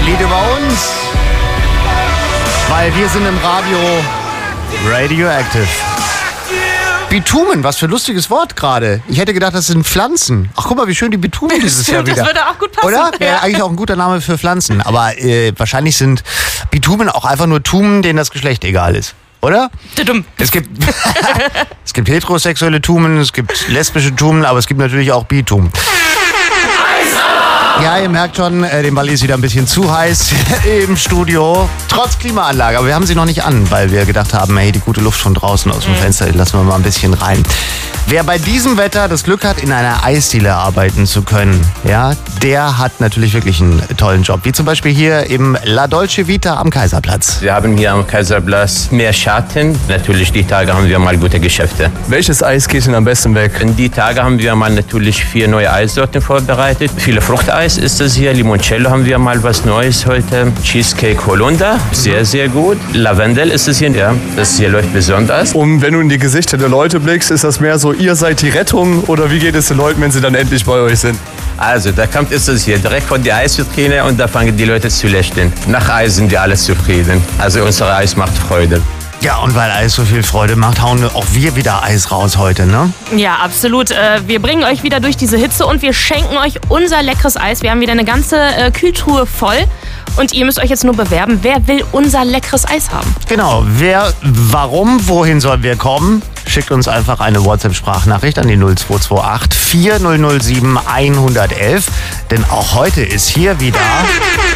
Ein Lied über uns, weil wir sind im Radio Radioactive. Bitumen, was für ein lustiges Wort gerade. Ich hätte gedacht, das sind Pflanzen. Ach, guck mal, wie schön die Bitumen dieses Jahr wieder. Das würde auch gut passen. Oder? Ja. Wäre eigentlich auch ein guter Name für Pflanzen. Aber wahrscheinlich sind Bitumen auch einfach nur Tumen, denen das Geschlecht egal ist. Oder? Es gibt heterosexuelle Tumen, es gibt lesbische Tumen, aber es gibt natürlich auch Bitumen. Ja, ihr merkt schon, dem Balli ist wieder ein bisschen zu heiß im Studio. Trotz Klimaanlage. Aber wir haben sie noch nicht an, weil wir gedacht haben, hey, die gute Luft von draußen aus dem Fenster, die lassen wir mal ein bisschen rein. Wer bei diesem Wetter das Glück hat, in einer Eisdiele arbeiten zu können, ja, der hat natürlich wirklich einen tollen Job. Wie zum Beispiel hier im La Dolce Vita am Kaiserplatz. Wir haben hier am Kaiserplatz mehr Schatten. Natürlich, die Tage haben wir mal gute Geschäfte. Welches Eis geht denn am besten weg? In die Tage haben wir mal natürlich 4 neue Eissorten vorbereitet. Viele Fruchteis ist das hier. Limoncello haben wir mal was Neues heute. Cheesecake Holunder, sehr, sehr gut. Lavendel ist es hier, ja. Das hier läuft besonders. Und wenn du in die Gesichter der Leute blickst, ist das mehr so, ihr seid die Rettung oder wie geht es den Leuten, wenn sie dann endlich bei euch sind? Also, da kommt es hier direkt von der Eisvitrine und da fangen die Leute zu lächeln. Nach Eis sind wir alle zufrieden. Also, unser Eis macht Freude. Ja, und weil Eis so viel Freude macht, hauen auch wir wieder Eis raus heute, ne? Ja, absolut. Wir bringen euch wieder durch diese Hitze und wir schenken euch unser leckeres Eis. Wir haben wieder eine ganze Kühltruhe voll. Und ihr müsst euch jetzt nur bewerben, wer will unser leckeres Eis haben? Genau, warum, wohin sollen wir kommen? Schickt uns einfach eine WhatsApp-Sprachnachricht an die 0228 4007 111. Denn auch heute ist hier wieder